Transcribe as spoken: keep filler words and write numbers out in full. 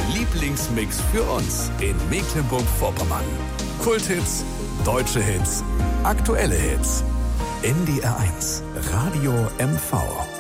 Lieblingsmix für uns in Mecklenburg-Vorpommern. Kulthits, deutsche Hits, aktuelle Hits. N D R eins, Radio M V.